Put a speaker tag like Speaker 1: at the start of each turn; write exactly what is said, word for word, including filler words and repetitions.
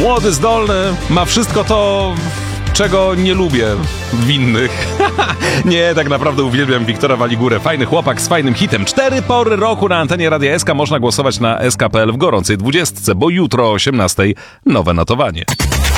Speaker 1: Młody, zdolny, ma wszystko to, czego nie lubię w innych. Nie, tak naprawdę uwielbiam Wiktora Waligurę. Fajny chłopak z fajnym hitem. Cztery pory roku na antenie Radia S K. Można głosować na S K kropka P L w gorącej dwudziestce, bo jutro o osiemnastej nowe notowanie.